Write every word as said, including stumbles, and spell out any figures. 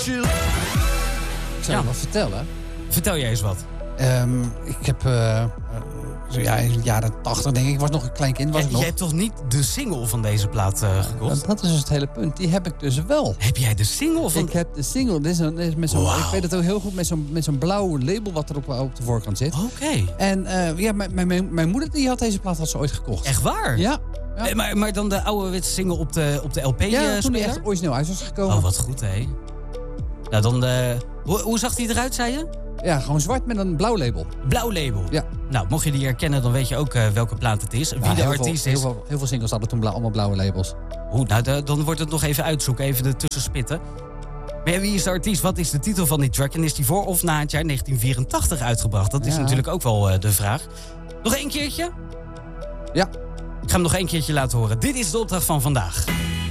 you... Ik zou Ja. je wat vertellen. Vertel jij eens wat. Um, ik heb... Uh, uh, zo ja, in de jaren tachtig denk ik. Ik was nog een klein kind. Was Ja, ik nog. jij hebt toch niet de single van deze plaat uh, gekocht? Dat, dat is dus het hele punt. Die heb ik dus wel. Heb jij de single van... Ik heb de single. Dit is een, dit is met zo'n, Wow. Ik weet het ook heel goed. Met zo'n, met zo'n blauw label wat er op, op de voorkant zit. Oké. Okay. En uh, ja, mijn, mijn, mijn moeder die had deze plaat had ze ooit gekocht. Echt waar? Ja. ja. Eh, maar, maar dan de ouderwetse single op de, op de L P Ja, uh, toen die echt origineel uit was gekomen. Oh, wat goed, hè? Nou, dan... Uh, hoe, hoe zag die eruit, zei je? Ja, gewoon zwart met een blauw label. Blauw label? Ja. Nou, mocht je die herkennen, dan weet je ook uh, welke plaat het is. Wie ja, de heel artiest veel, is. Heel veel, heel veel singles hadden toen blauw, allemaal blauwe labels. Hoe, nou, de, dan wordt het nog even uitzoeken, even ertussen spitten. Maar ja, wie is de artiest? Wat is de titel van die track? En is die voor of na het jaar negentien vierentachtig uitgebracht? Dat is ja. natuurlijk ook wel uh, de vraag. Nog één keertje? Ja. Ik ga hem nog één keertje laten horen. Dit is de opdracht van vandaag.